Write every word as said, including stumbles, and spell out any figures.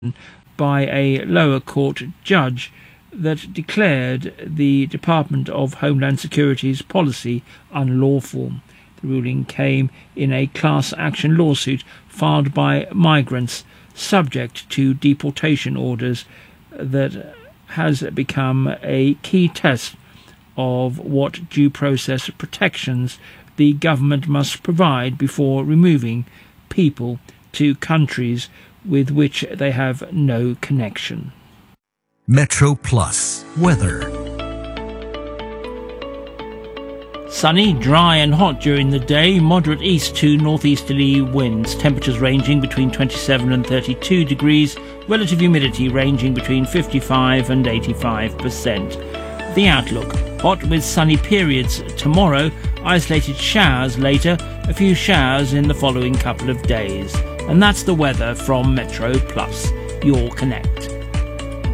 by a lower court judge that declared the Department of Homeland Security's policy unlawful. The ruling came in a class action lawsuit filed by migrants subject to deportation orders that has become a key test of what due process protections the government must provide before removing people to countries with which they have no connection. Metro Plus weather. Sunny, dry and hot during the day, moderate east to northeasterly winds, temperatures ranging between twenty-seven and thirty-two degrees, relative humidity ranging between fifty-five and eighty-five percent. The outlook: hot with sunny periods tomorrow, isolated showers later, a few showers in the following couple of days. And that's the weather from Metro Plus, your connect.